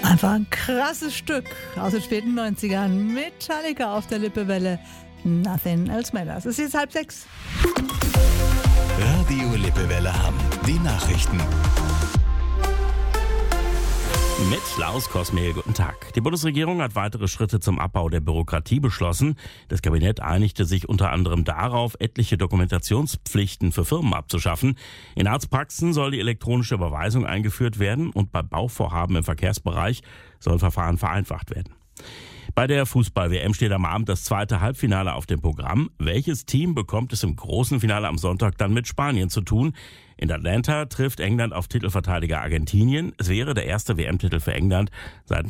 Einfach ein krasses Stück aus den späten 90ern. Metallica auf der Lippewelle. Nothing else matters. Es ist jetzt 5:30. Radio Lippewelle Hamm. Die Nachrichten. Mit Klaus Kosmehl, guten Tag. Die Bundesregierung hat weitere Schritte zum Abbau der Bürokratie beschlossen. Das Kabinett einigte sich unter anderem darauf, etliche Dokumentationspflichten für Firmen abzuschaffen. In Arztpraxen soll die elektronische Überweisung eingeführt werden und bei Bauvorhaben im Verkehrsbereich sollen Verfahren vereinfacht werden. Bei der Fußball-WM steht am Abend das zweite Halbfinale auf dem Programm. Welches Team bekommt es im großen Finale am Sonntag dann mit Spanien zu tun? In Atlanta trifft England auf Titelverteidiger Argentinien. Es wäre der erste WM-Titel für England seit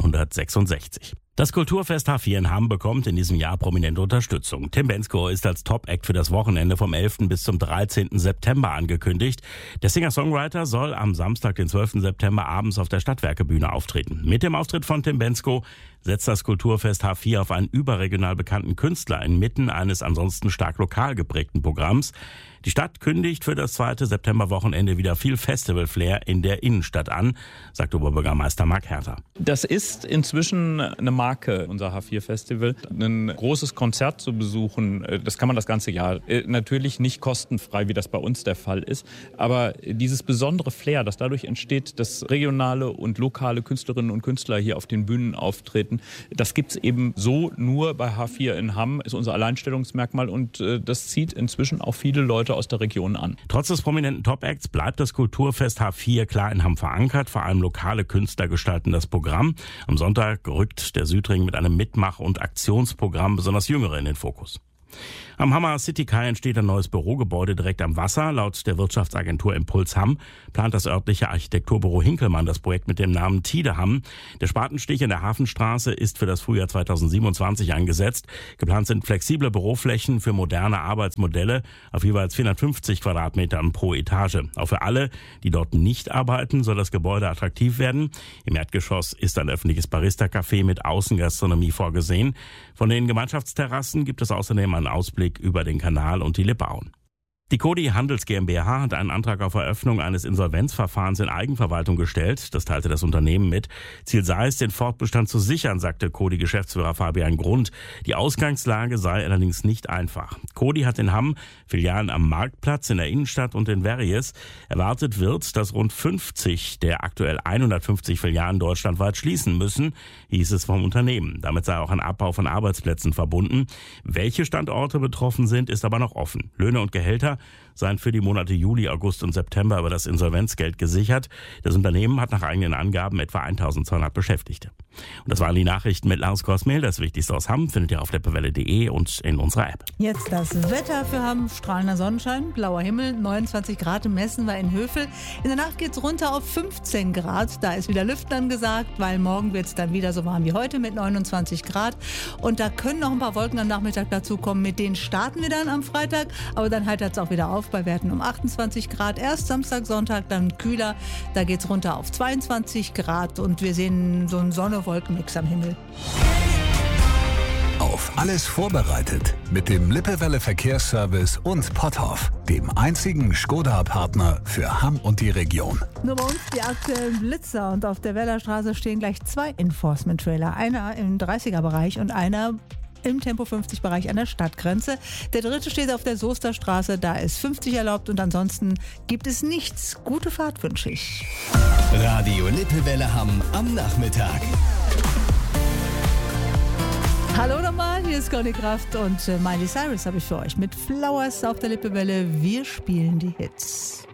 1966. Das Kulturfest H4 in Hamm bekommt in diesem Jahr prominente Unterstützung. Tim Bendzko ist als Top-Act für das Wochenende vom 11. bis zum 13. September angekündigt. Der Singer-Songwriter soll am Samstag, den 12. September abends auf der Stadtwerkebühne auftreten. Mit dem Auftritt von Tim Bendzko setzt das Kulturfest H4 auf einen überregional bekannten Künstler inmitten eines ansonsten stark lokal geprägten Programms. Die Stadt kündigt für das 2. Septemberwochenende wieder viel Festival-Flair in der Innenstadt an, sagt Oberbürgermeister Marc Herter. Das ist inzwischen eine Marke, unser H4-Festival. Ein großes Konzert zu besuchen, das kann man das ganze Jahr. Natürlich nicht kostenfrei, wie das bei uns der Fall ist. Aber dieses besondere Flair, das dadurch entsteht, dass regionale und lokale Künstlerinnen und Künstler hier auf den Bühnen auftreten, das gibt's eben so nur bei H4 in Hamm, ist unser Alleinstellungsmerkmal und das zieht inzwischen auch viele Leute aus der Region an. Trotz des prominenten Top-Acts bleibt das Kulturfest H4 klar in Hamm verankert. Vor allem lokale Künstler gestalten das Programm. Am Sonntag rückt der Südring mit einem Mitmach- und Aktionsprogramm besonders Jüngere in den Fokus. Am Hammer City Kai entsteht ein neues Bürogebäude direkt am Wasser. Laut der Wirtschaftsagentur Impuls Hamm plant das örtliche Architekturbüro Hinkelmann das Projekt mit dem Namen Tide Hamm. Der Spatenstich in der Hafenstraße ist für das Frühjahr 2027 angesetzt. Geplant sind flexible Büroflächen für moderne Arbeitsmodelle auf jeweils 450 Quadratmetern pro Etage. Auch für alle, die dort nicht arbeiten, soll das Gebäude attraktiv werden. Im Erdgeschoss ist ein öffentliches Barista-Café mit Außengastronomie vorgesehen. Von den Gemeinschaftsterrassen gibt es außerdem einen Ausblick über den Kanal und die Lippauen. Die Cody Handels GmbH hat einen Antrag auf Eröffnung eines Insolvenzverfahrens in Eigenverwaltung gestellt. Das teilte das Unternehmen mit. Ziel sei es, den Fortbestand zu sichern, sagte Cody-Geschäftsführer Fabian Grund. Die Ausgangslage sei allerdings nicht einfach. Cody hat in Hamm Filialen am Marktplatz, in der Innenstadt und in Verries. Erwartet wird, dass rund 50 der aktuell 150 Filialen deutschlandweit schließen müssen, hieß es vom Unternehmen. Damit sei auch ein Abbau von Arbeitsplätzen verbunden. Welche Standorte betroffen sind, ist aber noch offen. Löhne und Gehälter seien für die Monate Juli, August und September über das Insolvenzgeld gesichert. Das Unternehmen hat nach eigenen Angaben etwa 1200 Beschäftigte. Und das waren die Nachrichten mit Klaus Kosmehl. Das Wichtigste aus Hamm findet ihr auf lippewelle.de und in unserer App. Jetzt das Wetter für Hamm. Strahlender Sonnenschein, blauer Himmel, 29 Grad im Messen war in Hövel. In der Nacht geht's runter auf 15 Grad. Da ist wieder Lüften angesagt, weil morgen wird's dann wieder so warm wie heute mit 29 Grad. Und da können noch ein paar Wolken am Nachmittag dazu kommen. Mit denen starten wir dann am Freitag. Aber dann heitert's auch wieder auf bei Werten um 28 Grad. Erst Samstag, Sonntag, dann kühler. Da geht's runter auf 22 Grad. Und wir sehen so einen Sonne-Wolken-Mix am Himmel. Auf alles vorbereitet mit dem Lippewelle Verkehrsservice und Potthoff, dem einzigen Skoda-Partner für Hamm und die Region. Nur bei uns die aktuellen Blitzer und auf der Wellerstraße stehen gleich 2 Enforcement-Trailer. Einer im 30er-Bereich und einer im Tempo-50-Bereich an der Stadtgrenze. Der dritte steht auf der Soesterstraße, da ist 50 erlaubt und ansonsten gibt es nichts. Gute Fahrt wünsche ich. Radio Lippewelle Hamm am Nachmittag. Hallo nochmal, hier ist Conny Kraft und Miley Cyrus habe ich für euch mit Flowers auf der Lippewelle. Wir spielen die Hits.